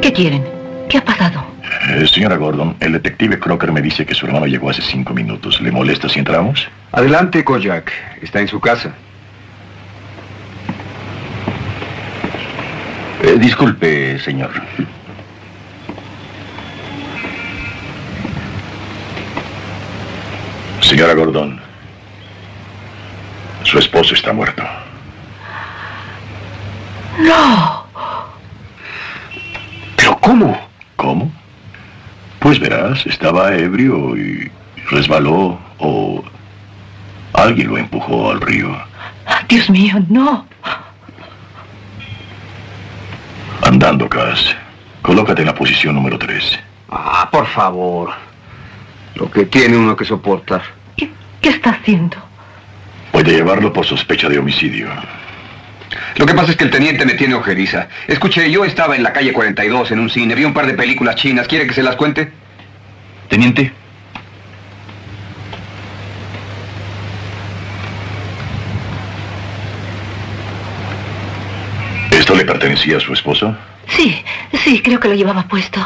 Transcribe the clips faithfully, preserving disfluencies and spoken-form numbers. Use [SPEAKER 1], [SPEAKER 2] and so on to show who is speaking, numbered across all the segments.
[SPEAKER 1] ¿Qué quieren? ¿Qué ha pasado?
[SPEAKER 2] Eh, señora Gordon, el detective Crocker me dice que su hermano llegó hace cinco minutos. ¿Le molesta si entramos?
[SPEAKER 3] Adelante, Kojak. Está en su casa.
[SPEAKER 2] Eh, disculpe, señor. Señora Gordon, su esposo está muerto.
[SPEAKER 1] ¡No!
[SPEAKER 3] ¿Pero cómo?
[SPEAKER 2] ¿Cómo? Pues verás, estaba ebrio y resbaló o alguien lo empujó al río.
[SPEAKER 1] Dios mío, no.
[SPEAKER 2] Andando, Cass. Colócate en la posición número tres.
[SPEAKER 3] Ah, por favor. Lo que tiene uno que soportar.
[SPEAKER 1] ¿Qué, qué está haciendo?
[SPEAKER 2] Puede llevarlo por sospecha de homicidio.
[SPEAKER 3] Lo que pasa es que el teniente me tiene ojeriza. Escuche, yo estaba en la calle cuarenta y dos en un cine, vi un par de películas chinas. ¿Quiere que se las cuente?
[SPEAKER 2] Teniente. ¿Esto le pertenecía a su esposo?
[SPEAKER 1] Sí, sí, creo que lo llevaba puesto.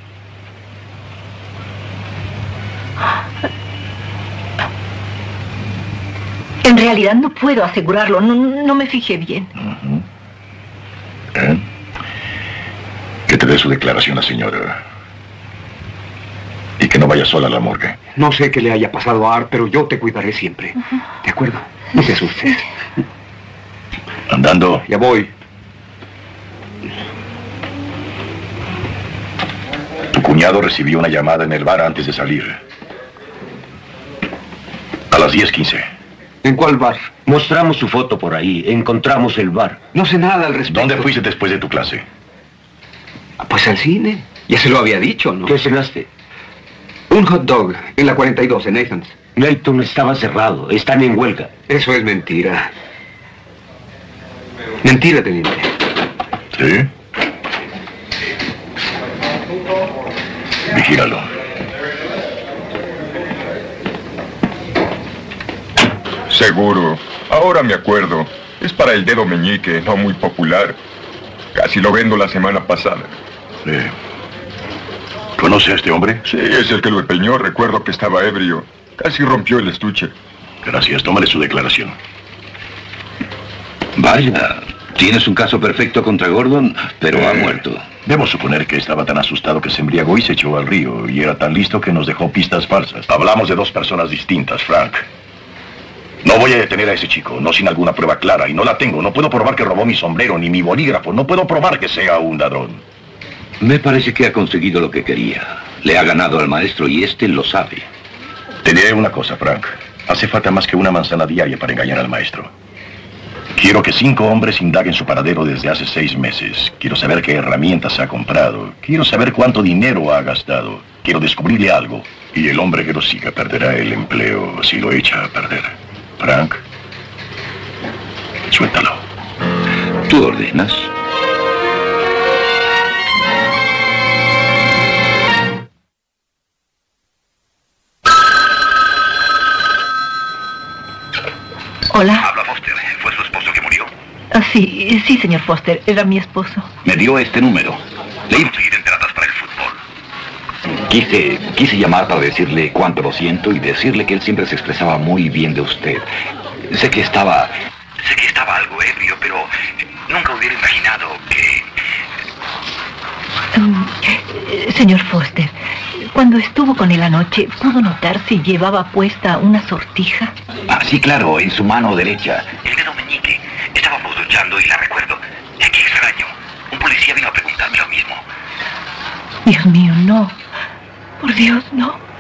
[SPEAKER 1] En realidad no puedo asegurarlo, no, no me fijé bien.
[SPEAKER 2] Uh-huh. ¿Eh? Que te dé su declaración la señora. Y que no vaya sola a la morgue.
[SPEAKER 3] No sé qué le haya pasado a Art, pero yo te cuidaré siempre. Uh-huh. ¿De acuerdo? No te asustes. Sí.
[SPEAKER 2] Andando.
[SPEAKER 3] Ya voy.
[SPEAKER 2] Tu cuñado recibió una llamada en el bar antes de salir. A las diez quince.
[SPEAKER 3] ¿En cuál bar?
[SPEAKER 4] Mostramos su foto por ahí. Encontramos el bar.
[SPEAKER 3] No sé nada al respecto.
[SPEAKER 2] ¿Dónde fuiste después de tu clase?
[SPEAKER 3] Pues al cine. Ya se lo había dicho, ¿no?
[SPEAKER 4] ¿Qué cenaste?
[SPEAKER 3] Un hot dog en la cuarenta y dos, en Nathan's.
[SPEAKER 4] Layton estaba cerrado. Están en huelga.
[SPEAKER 3] Eso es mentira. Mentira, teniente.
[SPEAKER 2] ¿Sí? Vigíralo.
[SPEAKER 5] Seguro. Ahora me acuerdo. Es para el dedo meñique, no muy popular. Casi lo vendo la semana pasada.
[SPEAKER 2] Eh, ¿Conoce a este hombre?
[SPEAKER 5] Sí, es el que lo empeñó. Recuerdo que estaba ebrio. Casi rompió el estuche.
[SPEAKER 2] Gracias. Tómale su declaración.
[SPEAKER 6] Vaya, tienes un caso perfecto contra Gordon, pero eh, ha muerto.
[SPEAKER 2] Debo suponer que estaba tan asustado que se embriagó y se echó al río. Y era tan listo que nos dejó pistas falsas. Hablamos de dos personas distintas, Frank. No voy a detener a ese chico, no sin alguna prueba clara, y no la tengo. No puedo probar que robó mi sombrero ni mi bolígrafo. No puedo probar que sea un ladrón.
[SPEAKER 6] Me parece que ha conseguido lo que quería. Le ha ganado al maestro y este lo sabe.
[SPEAKER 2] Te diré una cosa, Frank. Hace falta más que una manzana diaria para engañar al maestro. Quiero que cinco hombres indaguen su paradero desde hace seis meses. Quiero saber qué herramientas ha comprado. Quiero saber cuánto dinero ha gastado. Quiero descubrirle algo. Y el hombre que lo siga perderá el empleo si lo echa a perder. Frank, suéltalo.
[SPEAKER 6] ¿Tú ordenas?
[SPEAKER 1] Hola.
[SPEAKER 7] Habla Foster. ¿Fue su esposo que murió?
[SPEAKER 1] Ah, sí, sí, señor Foster. Era mi esposo.
[SPEAKER 7] Me dio este número. Le iba a conseguir entradas para el fútbol.
[SPEAKER 8] Quise, quise llamar para decirle cuánto lo siento y decirle que él siempre se expresaba muy bien de usted. Sé que estaba...
[SPEAKER 7] Sé que estaba algo ebrio, pero nunca hubiera imaginado que...
[SPEAKER 1] Um, señor Foster, cuando estuvo con él anoche, ¿pudo notar si llevaba puesta una sortija?
[SPEAKER 8] Ah, sí, claro, en su mano derecha.
[SPEAKER 7] El dedo meñique. Estábamos luchando y la recuerdo. Qué extraño. Un policía vino a preguntarme lo mismo.
[SPEAKER 1] Dios mío, no. Por Dios, no.